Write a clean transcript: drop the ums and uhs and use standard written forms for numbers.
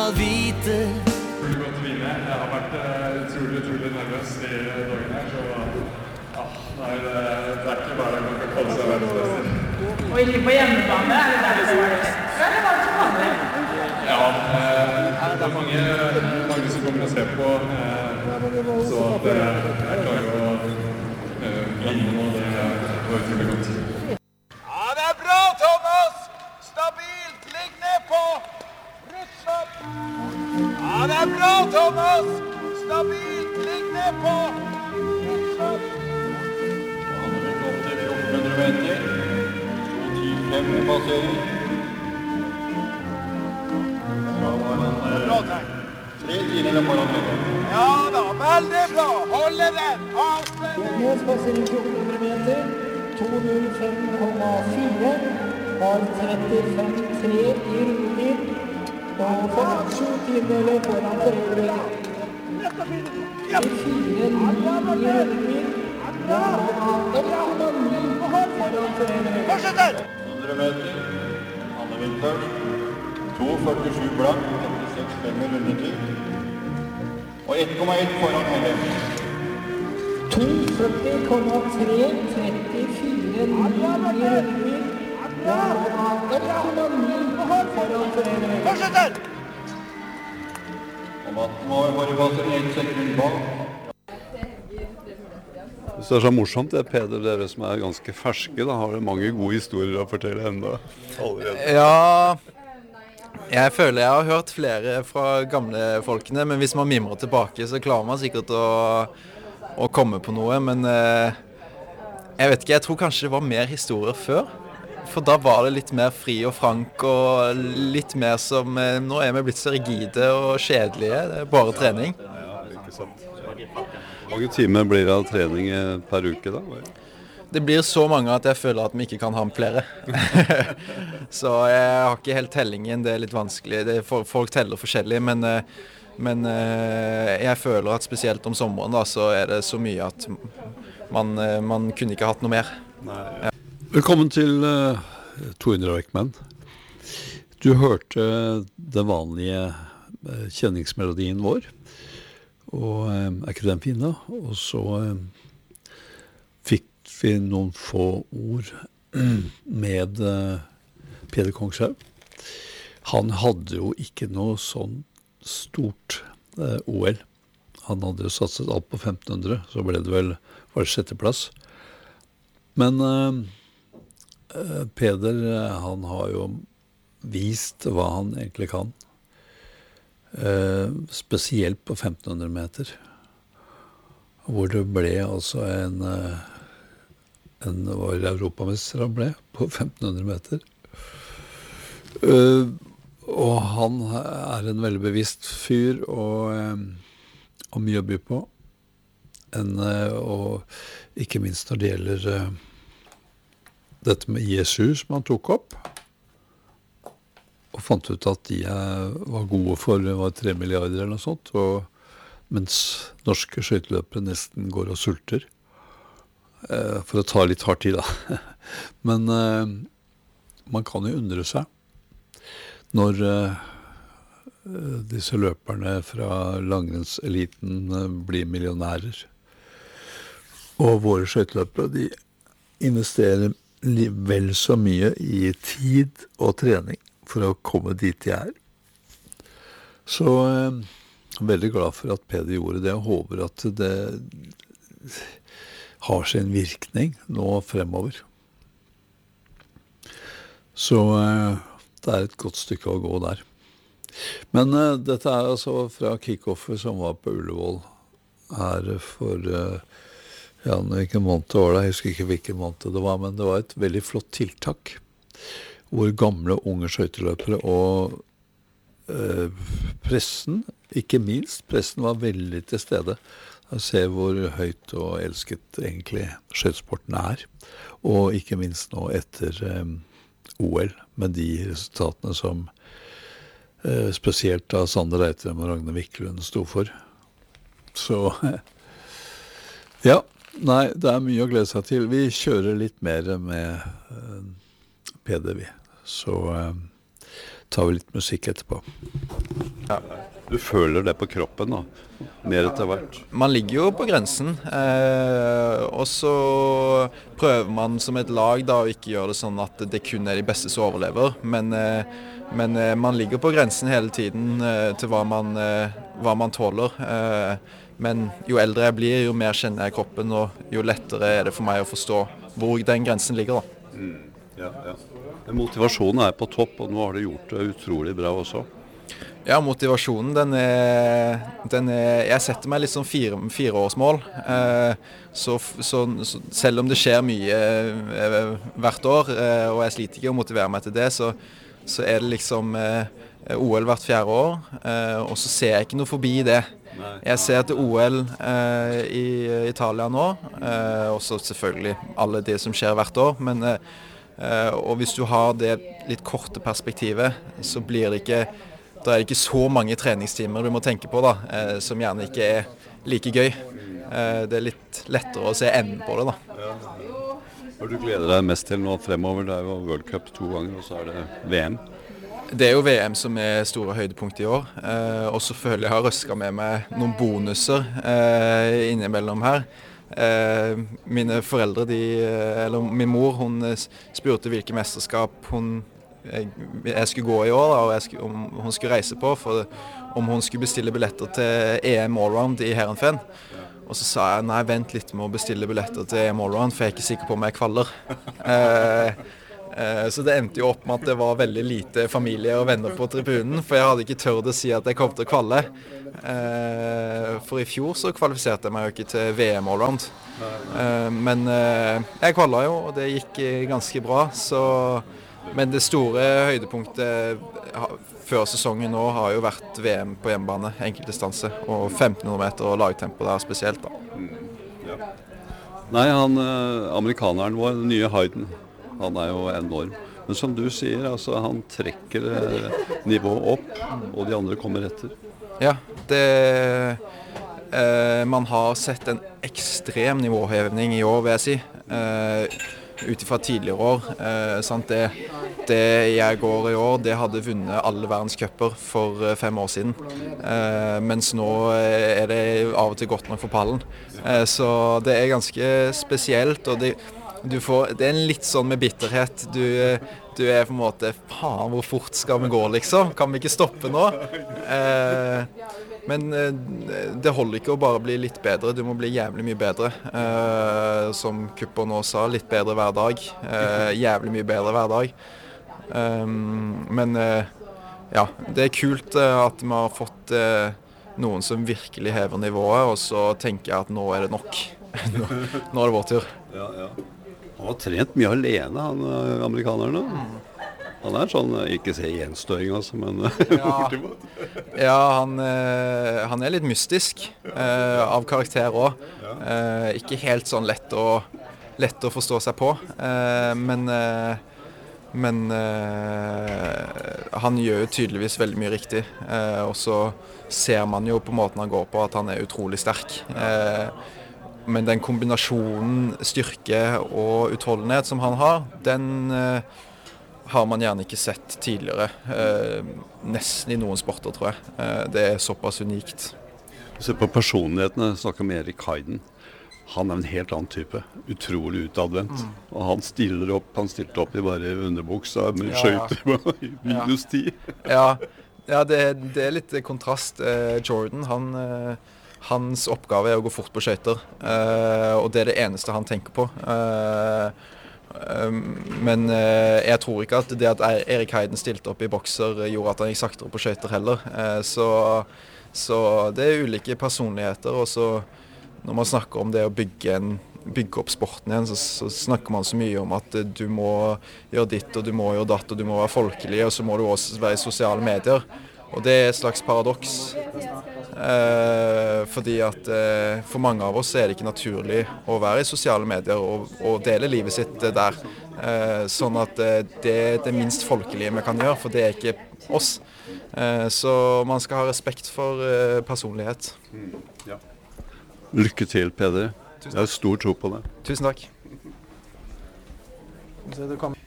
skal vite. Veldig godt å vinne. Jeg har vært utrolig nervøs I dagen her, så nei, det ikke bare man kan kalle seg verdensmester. Og ikke på hjemmebane, det der det var det? Eller var det som vanlig? Ja, det mange som kommer og ser på, så at jeg klarer å vinne nå, det var utrolig godt. Ja, det bra, Thomas! Stabilt, ligg ned på! Ryss opp! Ja, det bra, Thomas! Stabilt, ligg ned på! Ryss opp! Han har gått opp til 1400 meter. 2.10.5 I passering. Bra tegn. 3.10 foran høyre. Ja da, veldig bra! Holde den! Avspenning! Nå passering 1400 meter. 2.05,4. Har 35,3 I rundetid. Og får 7 tideler foran foreldre. 4,9 I rundetid. Fortsetter! 100 meter. Anne Vinter. 2.47 blank. 36,5 I rundetid. Og 1,1 foran høyre. 2.40,3, 34,9 I rundetid. Og 1,9 foran foreldre. Fortsetter! Og Matten var I forrige passering 1 sekund bak. Så det så morsomt, det Peder, dere som ganske ferske, da har det mange gode historier å fortelle enda allerede. Ja, jeg føler jeg har hørt flere fra gamle folkene, men hvis man mimrer tilbake, så klarer man sikkert å komme på noe, men jeg vet ikke, jeg tror kanskje det var mer historier før, for da var det litt mer fri og frank, og litt mer som, nå vi blitt så rigide og kjedelige, det bare trening. Ja, ikke sant. Hvor mange timer blir det av trening per uke da? Det blir så mange at jeg føler at vi ikke kan ha med flere. Så jeg har ikke helt tellingen, det litt vanskelig. Folk teller forskjellig, men jeg føler at spesielt om sommeren da, så det så mye at man kunne ikke hatt noe mer. Nei. Velkommen til 200 Ekman. Du hørte den vanlige kjenningsmelodien vår. Og ikke den fin da? Og så fikk vi noen få ord med Peder Kongshaug. Han hadde jo ikke noe sånn stort OL. Han hadde jo satset alt på 1500, så ble det vel var det 6. plass. Men Peder, han har jo vist hva han egentlig kan. Spesielt på 1500 meter hvor det ble altså en var europamester han ble på 1500 meter og han en veldig bevisst fyr og mye å by på og ikke minst når det gjelder dette med ISU som han tok opp og fant ut at de var gode for 3 milliarder eller noe sånt, mens norske skøyteløpere nesten går og sulter, for å ta litt hardt i da. Men man kan jo undre seg, når disse løperne fra langrennseliten blir millionærer, og våre skøyteløpere, de investerer vel så mye I tid og trening, for å komme dit jeg Så veldig glad for at Peder gjorde det, og håper at det har sin virkning nå fremover. Så det et godt stykke å gå der. Men dette altså fra kickoffet som var på Ullevål her for hvilken måned det var det, jeg husker ikke hvilken måned det var, men det var et veldig flott tiltak hvor gamle unge skøyteløpere og pressen, ikke minst, pressen var veldig til stede. Jeg ser hvor høyt og elsket egentlig skøytesporten og ikke minst nå etter OL, med de resultatene som spesielt da Sander Reitrem og Ragnar Wiklund stod for. Så ja, nei, det mye å glede seg til. Vi kjører litt mer med Peder, vi. Så tar vi litt musikk etterpå. Ja. Du føler det på kroppen da, mer etter hvert. Man ligger jo på grensen, og så prøver man som et lag da å ikke gjøre det sånn at det kun er de beste som overlever, men man ligger på grensen hele tiden til hva man tåler. Men jo eldre jeg blir, jo mer kjenner jeg kroppen, og jo lettere er det for meg å forstå hvor den grensen ligger da. Ja. Motivasjonen er på topp, og nå har du gjort det utrolig bra også. Ja, motivasjonen, den er jeg setter meg litt sånn fireårsmål, så selv om det skjer mye hvert år, og jeg sliter ikke å motivere meg til det, så er det liksom OL hvert 4. år, og så ser jeg ikke noe forbi det. Jeg ser til OL i Italia nå, også selvfølgelig alle det som skjer hvert år, men og hvis du har det litt korte perspektivet, så blir det ikke da er det ikke så mange treningstimer du må tenke på da, som gjerne ikke er like gøy. Det er litt lettere å se enden på det da. Hva du gleder deg mest til nå fremover? Det er jo World Cup 2 ganger, og så er det VM. Det er jo VM som er store høydepunkt i år, og så føler jeg har røsket med meg noen bonuser innimellom her. Mine foreldre, eller min mor, hun spurte hvilke mesterskap jeg skulle gå i år, og om hun skulle reise på, for om hun skulle bestille billetter til EM Allround i Heerenveen. Og så sa jeg, nei, vent litt med å bestille billetter til EM Allround, for jeg er ikke sikker på om jeg kvaller. Så det endte jo opp med at det var veldig lite familie og venner på tribunen, for jeg hadde ikke tørt å si at jeg kom til å kvalle. For i fjor så kvalifiserte jeg meg jo ikke til VM Allround. Men jeg kvallet jo, og det gikk ganske bra, men det store høydepunktet før sesongen nå har jo vært VM på hjemmebane, enkeltdistanse, og 1500 meter og lagtempo der spesielt da. Nei, amerikaneren vår, den nye Hayden, han er jo enorm. Men som du sier, altså, han trekker nivået opp, og de andre kommer etter. Ja, man har sett en ekstrem nivåhevning i år, vil jeg si. Utifra tidligere år, sant? Det jeg går i år, det hadde vunnet alle verdenscuper for 5 år siden. Mens nå er det av og til godt nok for pallen. Så det er ganske spesielt, og det er en litt sånn med bitterhet. Du er på en måte, faen, hvor fort skal vi gå liksom? Kan vi ikke stoppe nå? Men det holder ikke å bare bli litt bedre, du må bli jævlig mye bedre. Som Cooper nå sa, litt bedre hver dag. Jævlig mye bedre hver dag. Men ja, det er kult at vi har fått noen som virkelig hever nivået, og så tenker jeg at nå er det nok. Nå er det vår tur. Ja. Han har trent mye alene, han amerikaneren da. Han er sånn, ikke se gjenstøring altså, men bortimot. Ja, han er litt mystisk av karakter også. Ikke helt sånn lett å forstå seg på, men han gjør jo tydeligvis veldig mye riktig, og så ser man jo på måten han går på at han er utrolig sterk. Men den kombinasjonen styrke og utholdenhet som han har, den har man gjerne ikke sett tidligere, nesten i noen sporter, tror jeg. Det er såpass unikt. Se på personlighetene, snakker om Erik Hayden. Han er en helt annen type, utrolig utadvendt. Og han stilte opp i bare underbuksa med skøyter i -10. Ja, det er litt kontrast. Jordan, hans oppgave er å gå fort på skøyter, og det er det eneste han tenker på. Men jeg tror ikke at det at Erik Hayden stilte opp i bokser gjorde at han gikk saktere på skøyter heller. Så det er ulike personligheter, og så når man snakker om det å bygge opp sporten igjen, så snakker man så mye om at du må gjøre ditt, og du må gjøre datt, og du må være folkelig, og så må du også være i sosiale medier. Og det er et slags paradoks. Fordi at for mange av oss er det ikke naturlig å være i sosiale medier og dele livet sitt der. Sånn at det er det minst folkelige vi kan gjøre, for det er ikke oss. Så man skal ha respekt for personlighet. Ja. Lykke til, Peder. Jeg har stor tro på det. Tusen takk.